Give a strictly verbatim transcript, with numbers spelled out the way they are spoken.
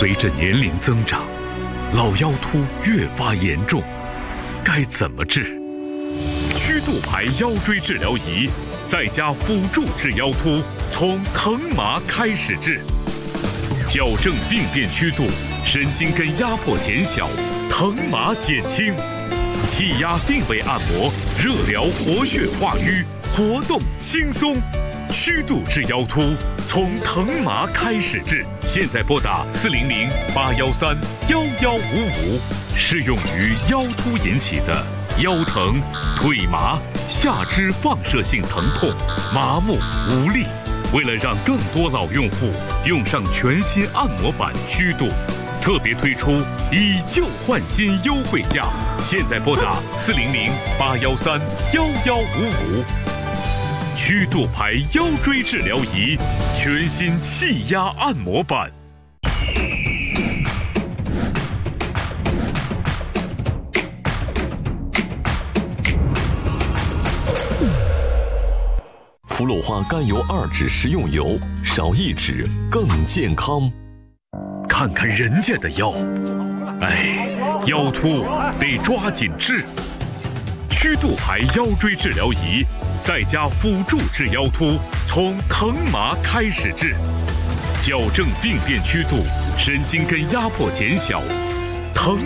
随着年龄增长，老腰突越发严重，该怎么治？曲度牌腰椎治疗仪，在家辅助治腰突，从疼麻开始治，矫正病变曲度，神经根压迫减小，疼麻减轻，气压定位按摩，热疗活血化瘀，活动轻松。曲度治腰突，从疼麻开始治。现在拨打四零零八幺三幺幺五五，适用于腰突引起的腰疼、腿麻、下肢放射性疼痛、麻木无力。为了让更多老用户用上全新按摩板曲度，特别推出以旧换新优惠价。现在拨打四零零八幺三幺幺五五。曲度牌腰椎治疗仪，全新气压按摩板。 氟氯化甘油二酯食用油，少一酯更健康。 看看人家的腰，哎，腰突得抓紧治。曲度牌腰椎治疗仪，在家辅助治腰突，从疼麻开始治，矫正病变曲度，神经根压迫减小，